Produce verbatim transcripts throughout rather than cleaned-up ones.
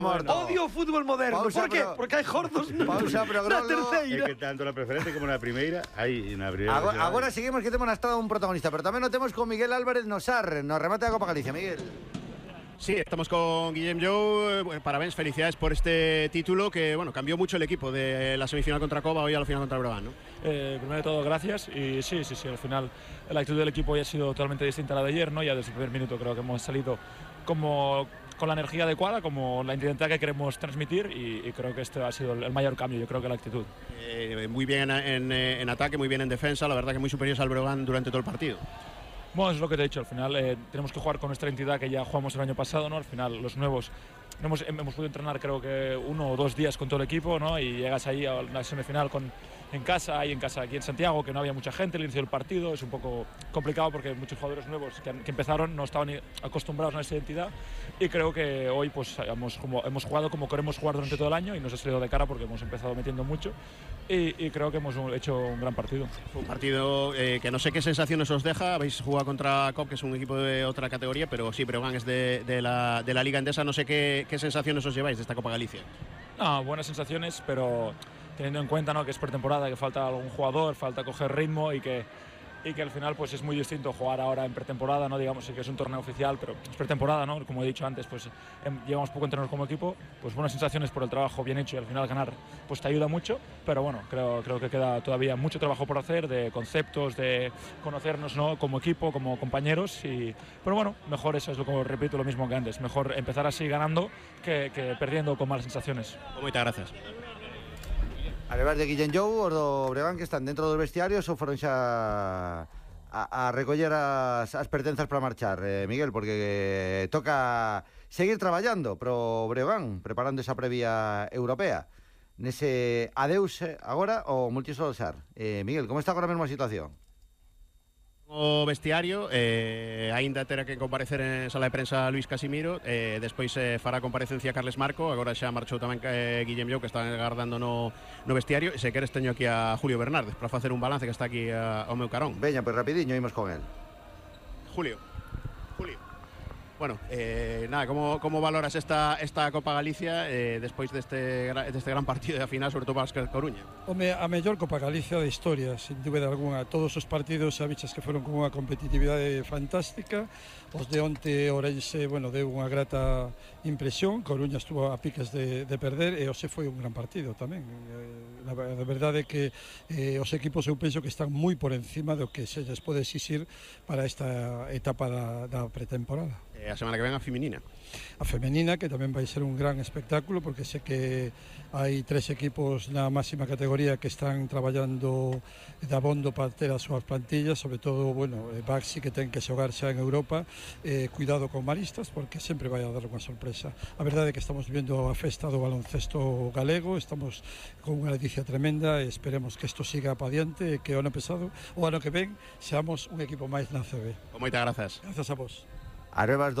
Bueno. Odio o fútbol moderno. Pausa, por que? Pero... Porque hai gordos pausa, pero na terceira. É que tanto na preferente como na primeira hai na primeira. Agora, agora seguimos que temos na estrada un protagonista, pero tamén o temos con Miguel Álvarez no S A R, no remate da Copa Galicia. Miguel. Sí, estamos con Guillem Jou. Parabéns, felicidades por este título que, bueno, cambió mucho el equipo de la semifinal contra Cova hoy a la final contra Breogán, ¿no? Eh, primero de todo, gracias. Y sí, sí, sí, al final la actitud del equipo ya ha sido totalmente distinta a la de ayer, ¿no? Ya desde el primer minuto creo que hemos salido como con la energía adecuada, como la identidad que queremos transmitir y, y creo que este ha sido el mayor cambio, yo creo que la actitud. Eh, muy bien en, en, en ataque, muy bien en defensa, la verdad que muy superiores al Breogán durante todo el partido. Bueno, es lo que te he dicho, al final eh, tenemos que jugar con nuestra identidad que ya jugamos el año pasado, ¿no? Al final los nuevos no hemos, hemos podido entrenar creo que uno o dos días con todo el equipo, ¿no? Y llegas ahí a la semifinal con, en casa, y en casa aquí en Santiago, que no había mucha gente, el inicio del partido es un poco complicado porque muchos jugadores nuevos que, que empezaron no estaban acostumbrados a esa identidad y creo que hoy pues hemos, como, hemos jugado como queremos jugar durante todo el año y nos ha salido de cara porque hemos empezado metiendo mucho y, y creo que hemos hecho un gran partido. Un partido eh, que no sé qué sensaciones os deja, habéis jugado contra C O P, que es un equipo de otra categoría, pero sí, Breogán es de, de, la, de la Liga Endesa, no sé qué, qué sensaciones os lleváis de esta Copa Galicia. No, buenas sensaciones, pero teniendo en cuenta, ¿no?, que es pretemporada, que falta algún jugador, falta coger ritmo y que, y que al final pues es muy distinto jugar ahora en pretemporada, no digamos que es un torneo oficial, pero es pretemporada, ¿no? Como he dicho antes, pues em, llevamos poco entrenos como equipo, pues buenas sensaciones por el trabajo bien hecho y al final ganar pues te ayuda mucho, pero bueno, creo, creo que queda todavía mucho trabajo por hacer, de conceptos, de conocernos, ¿no?, como equipo, como compañeros, y, pero bueno, mejor eso es lo que repito, lo mismo que antes, mejor empezar así ganando que, que perdiendo con malas sensaciones. Muchas gracias. Además de Guillem Jou, os do Breogán que están dentro dos vestiarios ou foron xa a, a recoller as, as pertenzas para marchar, eh, Miguel, porque eh, toca seguir traballando pro Breogán, preparando esa previa europea. Nese adeus agora o multisolo S A R. Eh, Miguel, como está agora mesmo a situación? O vestiario, eh, aínda terá que comparecer en sala de prensa Luis Casimiro, eh, despois eh, fará comparecencia Carles Marco, agora xa marchou tamén eh, Guillem Jou, que está agardando no, no vestiario, e se queres teño aquí a Julio Bernardes para facer un balance que está aquí a, ao meu carón. Veña, pois pues rapidiño, imos con él. Julio, Julio. Bueno, eh, nada, como, como valoras esta, esta Copa Galicia eh, despois deste, deste gran partido de final, sobre todo para Óscar Coruña? Home, a mellor Copa Galicia da historia, sin dúbida alguna. Todos os partidos, abichas que foron con unha competitividade fantástica. Os de onte, Ourense, bueno, deu unha grata impresión. Coruña estuvo a piques de, de perder e hoxe foi un gran partido tamén. Eh, la, a verdade é que eh, os equipos eu penso que están moi por encima do que se lles pode exixir para esta etapa da, da pretemporada. A semana que ven a feminina. A femenina, que tamén vai ser un gran espectáculo, porque sé que hai tres equipos na máxima categoría que están traballando de abondo para ter as súas plantillas, sobre todo, bueno, Baxi, que ten que xogar xa en Europa, eh, cuidado con Maristas, porque sempre vai a dar unha sorpresa. A verdade é que estamos vendo a festa do baloncesto galego, estamos con unha ledicia tremenda e esperemos que isto siga para diante e que o ano pesado, o ano que ven, seamos un equipo máis na C B. Con moitas grazas. Grazas a vos. As nuevas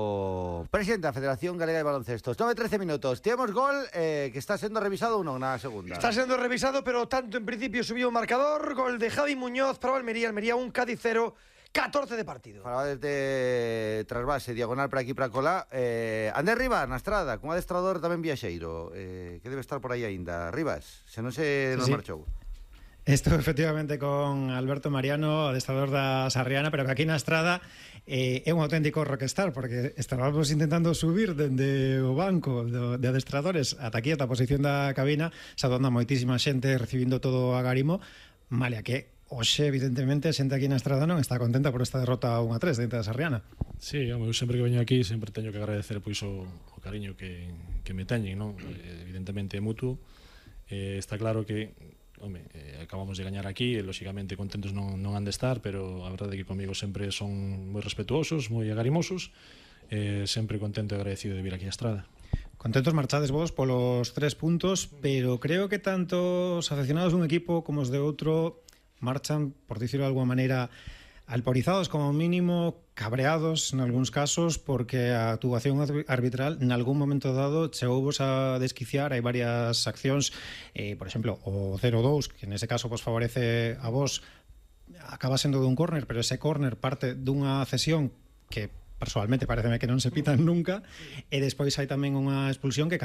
do presidente da Federación Galega de Baloncestos. nove trece minutos. Temos gol eh, que está sendo revisado ou non na segunda. Está sendo revisado, pero tanto en principio subiu o marcador. Gol de Javi Muñoz para o Almería. Almería un, Cádiz cero. catorce de partido. Falaba desde trasvase, diagonal para aquí para colá. Eh, Andrés Rivas, na estrada, con adestrador tamén viaxeiro. Eh, que debe estar por aí aínda. Rivas, se non se nos sí, marchou. Esto efectivamente con Alberto Mariano, adestrador da Sarriana, pero que aquí na estrada eh, é un auténtico rockstar, porque estábamos intentando subir dende o banco do, de adestradores ata aquí, ata a posición da cabina, saudando a moitísima xente, recibindo todo a garimo, malia que hoxe, evidentemente, a xente aquí na estrada non está contenta por esta derrota un a tres dentro da Sarriana. Sí, eu sempre que veño aquí sempre teño que agradecer pois o, o cariño que, que me teñen, non? Evidentemente é mutuo, eh, está claro que home, eh, acabamos de gañar aquí e lóxicamente contentos non, non han de estar, pero a verdade é que comigo sempre son moi respetuosos, moi agarimosos, eh, sempre contento e agradecido de vir aquí á estrada. Contentos marchades vos polos tres puntos, pero creo que tanto os aficionados dun equipo como os de outro marchan, por dicirlo de alguma maneira, alporizados, como mínimo cabreados en algúns casos, porque a actuación arbitral en algún momento dado chegouvos a desquiciar. Hai varias accións, eh, por exemplo, o cero dous, que nese caso vos favorece a vos, acaba sendo dun córner, pero ese córner parte dunha cesión que personalmente pareceme que non se pitan nunca, e despois hai tamén unha expulsión que